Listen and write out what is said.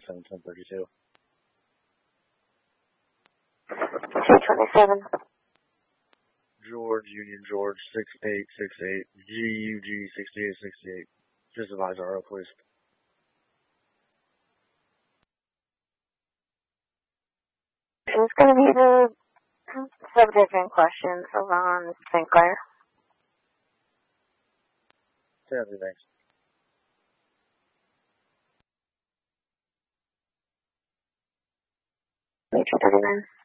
27, 1032. 227. George, Union George, 6868, GUG 6868. Just advise RO, please. It's going to be the subject in question for Ron Sinclair. Sadly, thanks. Major 39.